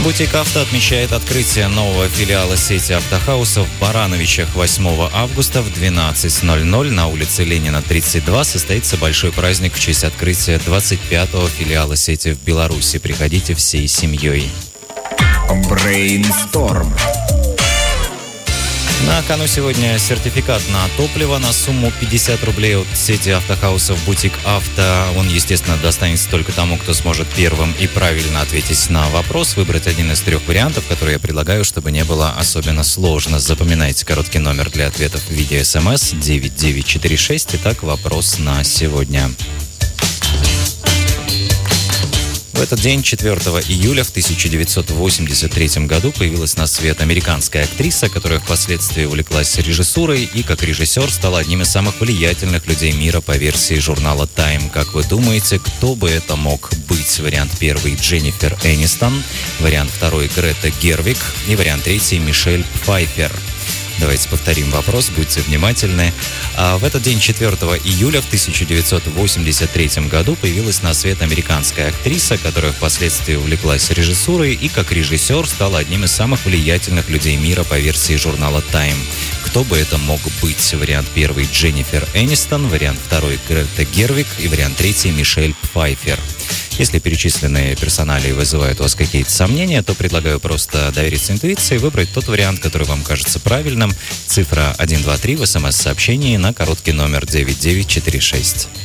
Бутик Авто отмечает открытие нового филиала сети автохаусов в Барановичах 8 августа в 12:00 на улице Ленина, 32. Состоится большой праздник в честь открытия 25-го филиала сети в Беларуси. Приходите всей семьей. Брейнсторм. На кону сегодня сертификат на топливо на сумму 50 рублей от сети автохаусов Бутик Авто. Он, естественно, достанется только тому, кто сможет первым и правильно ответить на вопрос, выбрать один из 3 вариантов, которые я предлагаю, чтобы не было особенно сложно. Запоминайте короткий номер для ответов в виде СМС 9946. Итак, вопрос на сегодня. В этот день, 4 июля в 1983 году, появилась на свет американская актриса, которая впоследствии увлеклась режиссурой и как режиссер стала одним из самых влиятельных людей мира по версии журнала Time. Как вы думаете, кто бы это мог быть? Вариант первый – Дженнифер Энистон, вариант второй – Грета Гервиг и вариант третий – Мишель Пфайффер. Давайте повторим вопрос, будьте внимательны. В этот день, 4 июля в 1983 году, появилась на свет американская актриса, которая впоследствии увлеклась режиссурой и как режиссер стала одним из самых влиятельных людей мира по версии журнала Time. Кто бы это мог быть? Вариант первый – Дженнифер Энистон, вариант второй – Грета Гервиг и вариант третий – Мишель Пфайффер. Если перечисленные персоналии вызывают у вас какие-то сомнения, то предлагаю просто довериться интуиции и выбрать тот вариант, который вам кажется правильным. Цифра 123 в СМС-сообщении на короткий номер 9946.